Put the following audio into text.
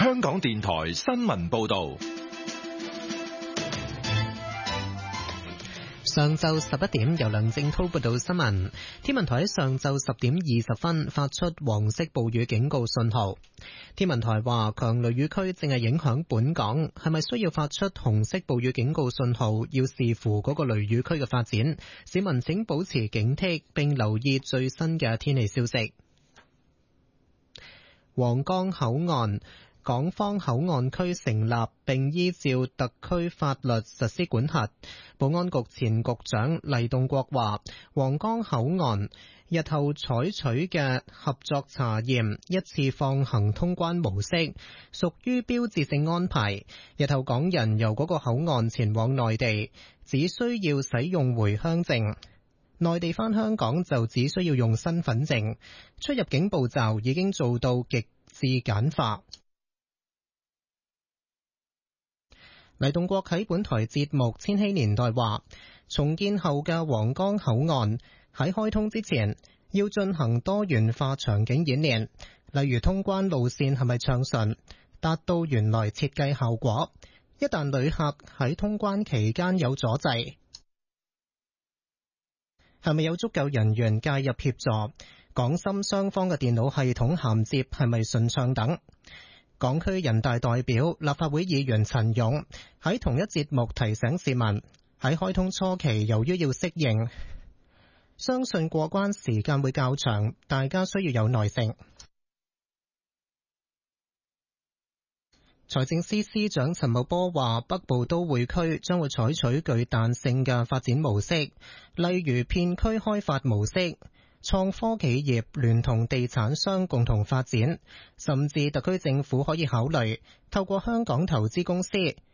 香港電台新聞報道。 上晝11點，由梁正滔報道新聞。天文台喺上晝10點20分發出黃色暴雨警告信號。天文台話，強雷雨區正係影響本港，係咪需要發出紅色暴雨警告信號，要視乎嗰個雷雨區嘅發展。市民請保持警惕，並留意最新嘅天氣消息。皇崗口岸港方口岸區成立並依照特區法律實施管轄。保安局前局長黎棟國話，皇崗口岸日後採取嘅合作查驗一次放行通關模式屬於標誌性安排。日後港人由嗰個口岸前往內地，只需要使用回鄉證，內地返香港就只需要用身份證。出入境步驟已經做到極致簡化。黎棟國喺本台節目《千禧年代》話，重建後嘅皇崗口岸喺開通之前要進行多元化場景演練，例如通關路線係咪暢順，達到原來設計效果。一旦旅客喺通關期間有阻滯，係咪有足夠人員介入協助？港深雙方嘅電腦系統銜接係咪順暢等？港區人大代表、立法會議員陳勇喺同一節目提醒市民，喺開通初期由於要適應，相信過關時間會較長，大家需要有耐性。財政司司長陳茂波話，北部都會區將會採取具彈性嘅發展模式，例如片區開發模式，創科企業聯同地產商共同發展，甚至特區政府可以考慮透過香港投資公司